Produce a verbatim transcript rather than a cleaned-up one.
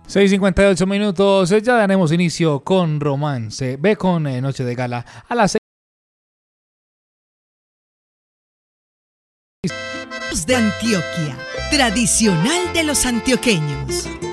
seis cincuenta y ocho minutos, ya daremos inicio con Romance. Ve con eh, Noche de Gala a las de Antioquia, tradicional de los antioqueños.